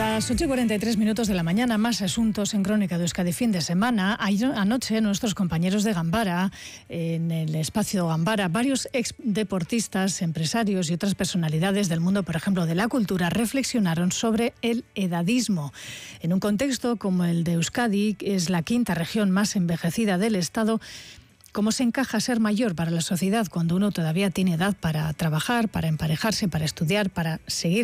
Las 8:43 de la mañana, más asuntos en Crónica de Euskadi fin de semana. Anoche nuestros compañeros de Gambara, en el espacio Gambara, varios exdeportistas, empresarios y otras personalidades del mundo, por ejemplo, de la cultura, reflexionaron sobre el edadismo. En un contexto como el de Euskadi, que es la quinta región más envejecida del Estado, ¿cómo se encaja ser mayor para la sociedad cuando uno todavía tiene edad para trabajar, para emparejarse, para estudiar, para seguir